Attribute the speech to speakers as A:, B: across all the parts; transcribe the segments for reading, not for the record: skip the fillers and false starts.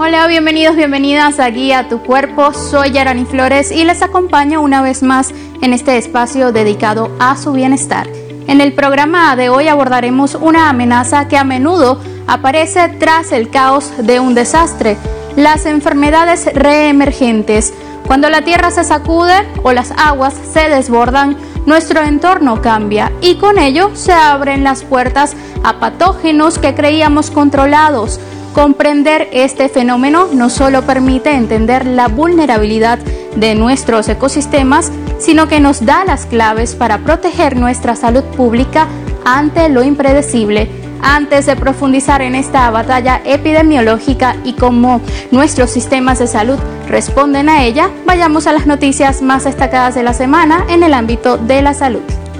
A: Hola, bienvenidos, bienvenidas a Guía Tu Cuerpo. Soy Yarani Flores y les acompaño una vez más en este espacio dedicado a su bienestar. En el programa de hoy abordaremos una amenaza que a menudo aparece tras el caos de un desastre: las enfermedades reemergentes. Cuando la tierra se sacude o las aguas se desbordan, nuestro entorno cambia y con ello se abren las puertas a patógenos que creíamos controlados. Comprender este fenómeno no solo permite entender la vulnerabilidad de nuestros ecosistemas, sino que nos da las claves para proteger nuestra salud pública ante lo impredecible. Antes de profundizar en esta batalla epidemiológica y cómo nuestros sistemas de salud responden a ella, vayamos a las noticias más destacadas de la semana en el ámbito de la salud.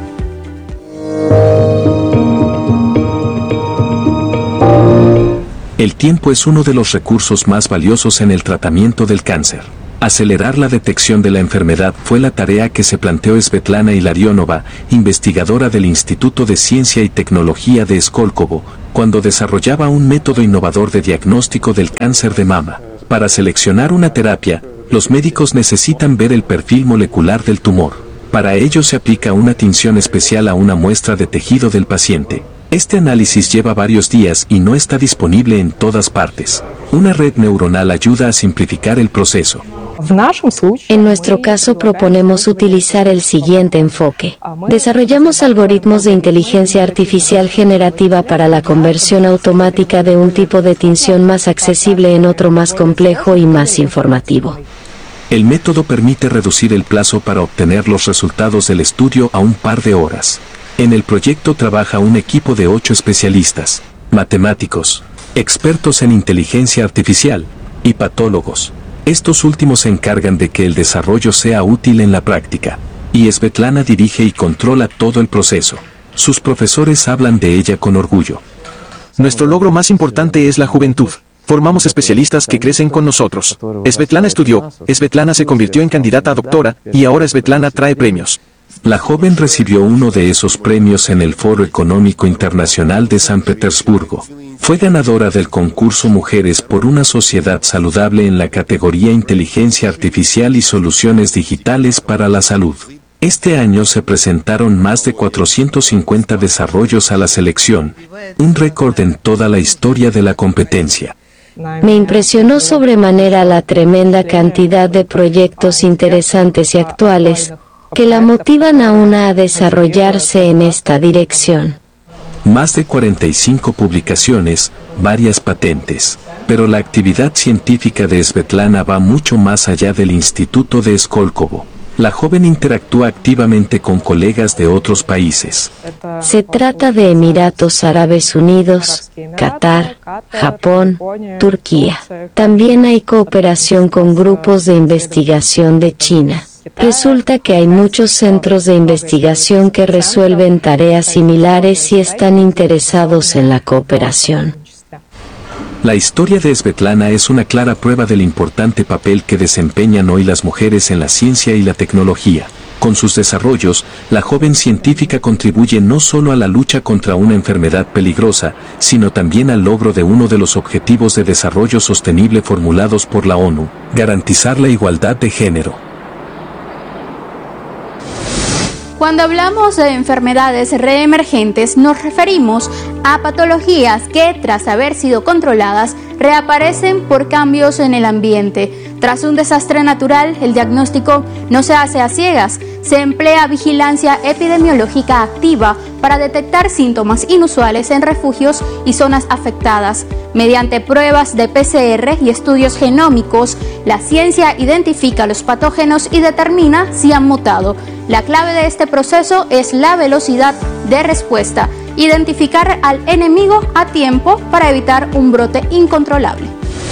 B: El tiempo es uno de los recursos más valiosos en el tratamiento del cáncer. Acelerar la detección de la enfermedad fue la tarea que se planteó Svetlana Ilarionova, investigadora del Instituto de Ciencia y Tecnología de Skolkovo, cuando desarrollaba un método innovador de diagnóstico del cáncer de mama. Para seleccionar una terapia, los médicos necesitan ver el perfil molecular del tumor. Para ello se aplica una tinción especial a una muestra de tejido del paciente. Este análisis lleva varios días y no está disponible en todas partes. Una red neuronal ayuda a simplificar el proceso.
C: En nuestro caso proponemos utilizar el siguiente enfoque. Desarrollamos algoritmos de inteligencia artificial generativa para la conversión automática de un tipo de tinción más accesible en otro más complejo y más informativo.
B: El método permite reducir el plazo para obtener los resultados del estudio a un par de horas. En el proyecto trabaja un equipo de 8 especialistas, matemáticos, expertos en inteligencia artificial y patólogos. Estos últimos se encargan de que el desarrollo sea útil en la práctica, y Svetlana dirige y controla todo el proceso. Sus profesores hablan de ella con orgullo.
D: Nuestro logro más importante es la juventud. Formamos especialistas que crecen con nosotros. Svetlana estudió, Svetlana se convirtió en candidata a doctora, y ahora Svetlana trae premios.
B: La joven recibió uno de esos premios en el Foro Económico Internacional de San Petersburgo. Fue ganadora del concurso Mujeres por una Sociedad Saludable en la categoría Inteligencia Artificial y Soluciones Digitales para la Salud. Este año se presentaron más de 450 desarrollos a la selección, un récord en toda la historia de la competencia.
C: Me impresionó sobremanera la tremenda cantidad de proyectos interesantes y actuales que la motivan aún a desarrollarse en esta dirección.
B: Más de 45 publicaciones, varias patentes. Pero la actividad científica de Svetlana va mucho más allá del Instituto de Skolkovo. La joven interactúa activamente con colegas de otros países.
C: Se trata de Emiratos Árabes Unidos, Qatar, Japón, Turquía. También hay cooperación con grupos de investigación de China. Resulta que hay muchos centros de investigación que resuelven tareas similares y están interesados en la cooperación.
B: La historia de Svetlana es una clara prueba del importante papel que desempeñan hoy las mujeres en la ciencia y la tecnología. Con sus desarrollos, la joven científica contribuye no solo a la lucha contra una enfermedad peligrosa, sino también al logro de uno de los objetivos de desarrollo sostenible formulados por la ONU: garantizar la igualdad de género.
A: Cuando hablamos de enfermedades reemergentes, nos referimos a patologías que, tras haber sido controladas, reaparecen por cambios en el ambiente. Tras un desastre natural, el diagnóstico no se hace a ciegas, se emplea vigilancia epidemiológica activa para detectar síntomas inusuales en refugios y zonas afectadas. Mediante pruebas de PCR y estudios genómicos, la ciencia identifica los patógenos y determina si han mutado. La clave de este proceso es la velocidad de respuesta, identificar al enemigo a tiempo para evitar un brote incontrolable.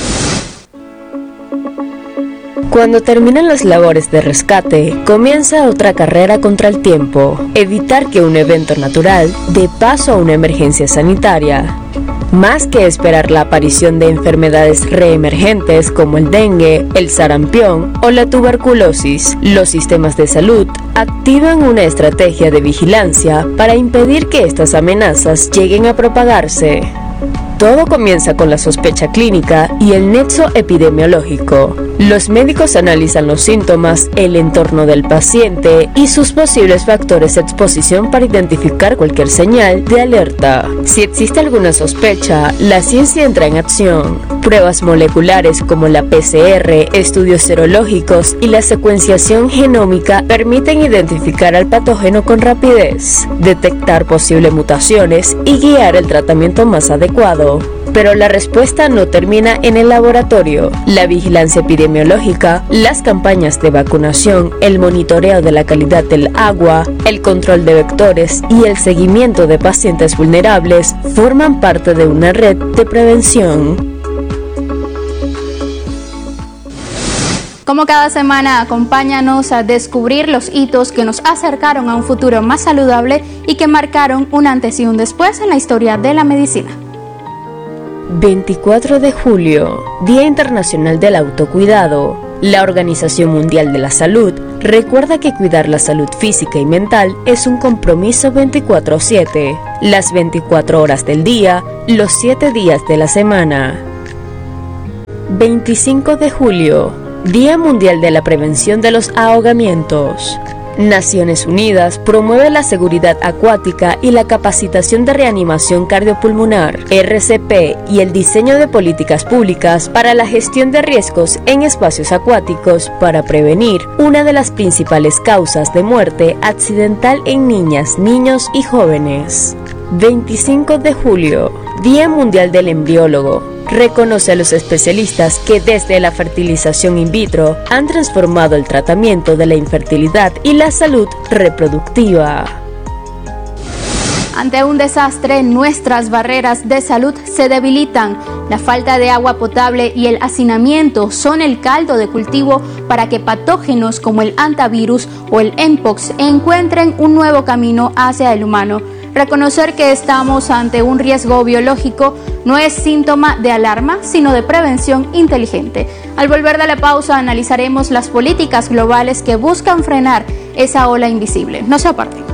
E: Cuando terminan las labores de rescate, comienza otra carrera contra el tiempo: evitar que un evento natural dé paso a una emergencia sanitaria. Más que esperar la aparición de enfermedades reemergentes como el dengue, el sarampión o la tuberculosis, los sistemas de salud activan una estrategia de vigilancia para impedir que estas amenazas lleguen a propagarse. Todo comienza con la sospecha clínica y el nexo epidemiológico. Los médicos analizan los síntomas, el entorno del paciente y sus posibles factores de exposición para identificar cualquier señal de alerta. Si existe alguna sospecha, la ciencia entra en acción. Pruebas moleculares como la PCR, estudios serológicos y la secuenciación genómica permiten identificar al patógeno con rapidez, detectar posibles mutaciones y guiar el tratamiento más adecuado. Pero la respuesta no termina en el laboratorio. La vigilancia epidemiológica, las campañas de vacunación, el monitoreo de la calidad del agua, el control de vectores y el seguimiento de pacientes vulnerables forman parte de una red de prevención.
A: Como cada semana, acompáñanos a descubrir los hitos que nos acercaron a un futuro más saludable y que marcaron un antes y un después en la historia de la medicina.
E: 24 de julio, Día Internacional del Autocuidado. La Organización Mundial de la Salud recuerda que cuidar la salud física y mental es un compromiso 24/7, las 24 horas del día, los 7 días de la semana. 25 de julio, Día Mundial de la Prevención de los Ahogamientos. Naciones Unidas promueve la seguridad acuática y la capacitación de reanimación cardiopulmonar, RCP, y el diseño de políticas públicas para la gestión de riesgos en espacios acuáticos para prevenir una de las principales causas de muerte accidental en niñas, niños y jóvenes. 25 de julio, Día Mundial del Embriólogo. Reconoce a los especialistas que desde la fertilización in vitro han transformado el tratamiento de la infertilidad y la salud reproductiva.
A: Ante un desastre, nuestras barreras de salud se debilitan. La falta de agua potable y el hacinamiento son el caldo de cultivo para que patógenos como el hantavirus o el mpox encuentren un nuevo camino hacia el humano. Reconocer que estamos ante un riesgo biológico no es síntoma de alarma, sino de prevención inteligente. Al volver de la pausa, analizaremos las políticas globales que buscan frenar esa ola invisible. No se aparten.